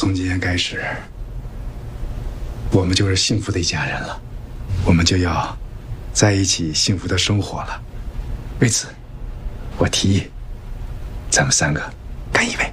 从今天开始，我们就是幸福的一家人了，我们就要在一起幸福的生活了。为此，我提议，咱们3个干一杯。